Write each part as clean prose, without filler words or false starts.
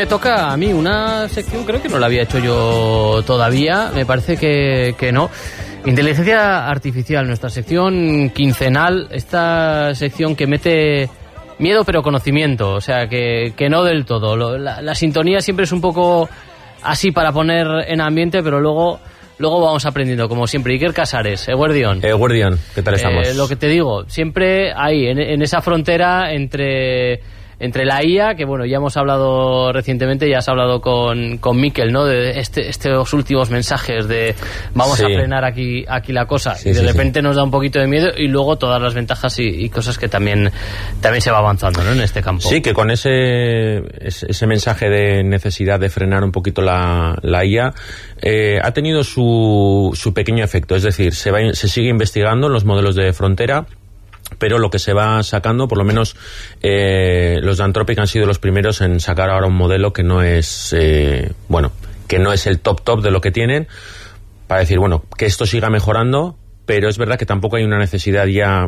me toca a mí una sección, creo que no la había hecho yo todavía, me parece que no. Inteligencia artificial, nuestra sección quincenal, esta sección que mete miedo pero conocimiento, o sea, que no del todo. La sintonía siempre es un poco así para poner en ambiente, pero luego vamos aprendiendo, como siempre. Iker Casares, Eguerdión. Eguerdión, ¿qué tal estamos? Lo que te digo, siempre ahí, en esa frontera entre la IA, que bueno, ya hemos hablado recientemente, ya has hablado con Mikel, ¿no? De estos últimos mensajes de vamos a frenar aquí la cosa, y de repente nos da un poquito de miedo, y luego todas las ventajas y cosas que también se va avanzando, ¿no? En este campo. Sí, que con ese mensaje de necesidad de frenar un poquito la IA ha tenido su pequeño efecto, es decir, se sigue investigando en los modelos de frontera, pero lo que se va sacando, por lo menos los de Anthropic han sido los primeros en sacar ahora un modelo que no es que no es el top de lo que tienen, para decir, bueno, que esto siga mejorando, pero es verdad que tampoco hay una necesidad ya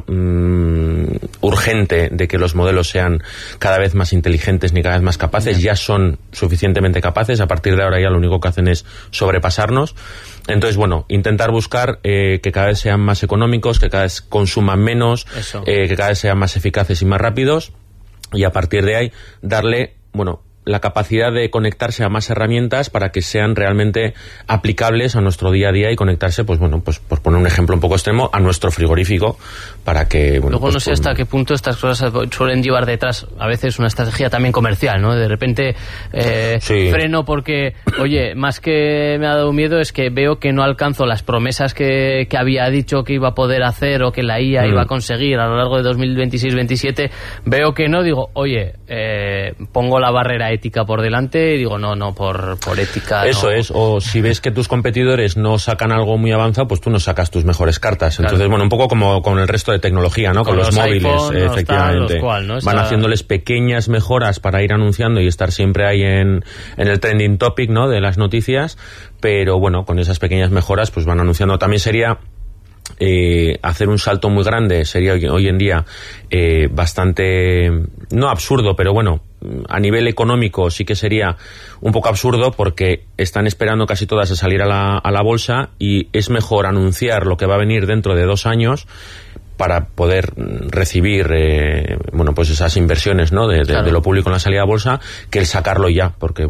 urgente de que los modelos sean cada vez más inteligentes ni cada vez más capaces. Ya son suficientemente capaces, a partir de ahora ya lo único que hacen es sobrepasarnos. Entonces, bueno, intentar buscar que cada vez sean más económicos, que cada vez consuman menos, que cada vez sean más eficaces y más rápidos, y a partir de ahí darle, la capacidad de conectarse a más herramientas para que sean realmente aplicables a nuestro día a día y conectarse, pues por poner un ejemplo un poco extremo, a nuestro frigorífico, para que... Luego no sé hasta qué punto estas cosas suelen llevar detrás a veces una estrategia también comercial, ¿no? De repente freno porque, oye, más que me ha dado miedo es que veo que no alcanzo las promesas que había dicho que iba a poder hacer o que la IA iba a conseguir a lo largo de 2026-27, veo que no, digo, oye, pongo la barrera ética por delante y digo, no, por ética. Eso es, o si ves que tus competidores no sacan algo muy avanzado, pues tú no sacas tus mejores cartas. Entonces, un poco como con el resto de tecnología, ¿no? Con los móviles, iPhone, efectivamente. ¿No? Van haciéndoles pequeñas mejoras para ir anunciando y estar siempre ahí en el trending topic, ¿no? De las noticias, pero con esas pequeñas mejoras pues van anunciando. También sería hacer un salto muy grande, sería hoy en día bastante, no absurdo, pero a nivel económico sí que sería un poco absurdo, porque están esperando casi todas a salir a la bolsa, y es mejor anunciar lo que va a venir dentro de 2 años para poder recibir pues esas inversiones, ¿no? de lo público en la salida a bolsa, que el sacarlo ya, porque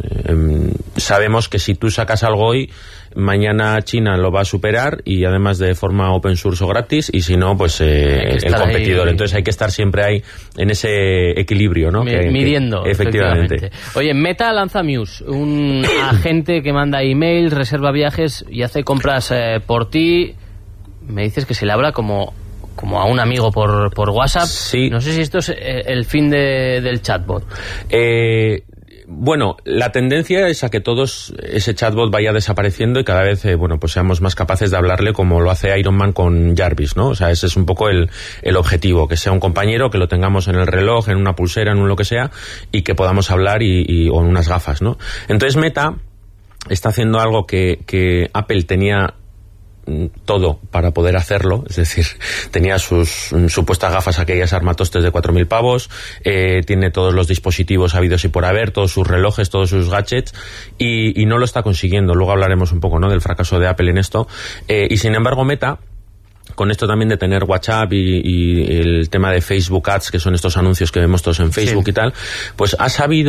sabemos que si tú sacas algo hoy, mañana China lo va a superar, y además de forma open source o gratis, y si no, pues el competidor. Entonces hay que estar siempre ahí en ese equilibrio, ¿no? Midiendo. Efectivamente. Oye, Meta lanza Muse, un agente que manda emails, reserva viajes y hace compras por ti. Me dices que se le habla como a un amigo por WhatsApp. Sí. No sé si esto es el fin del chatbot. La tendencia es a que ese chatbot vaya desapareciendo y cada vez pues seamos más capaces de hablarle como lo hace Iron Man con Jarvis, ¿no? O sea, ese es un poco el objetivo, que sea un compañero, que lo tengamos en el reloj, en una pulsera, en un lo que sea, y que podamos hablar o en unas gafas, ¿no? Entonces Meta está haciendo algo que Apple tenía todo para poder hacerlo, es decir, tenía sus supuestas gafas, aquellas armatostes de 4.000 pavos, tiene todos los dispositivos habidos y por haber, todos sus relojes, todos sus gadgets, y no lo está consiguiendo. Luego hablaremos un poco, ¿no?, del fracaso de Apple en esto, y sin embargo Meta, con esto también de tener WhatsApp y el tema de Facebook Ads, que son estos anuncios que vemos todos en Facebook y tal, pues ha sabido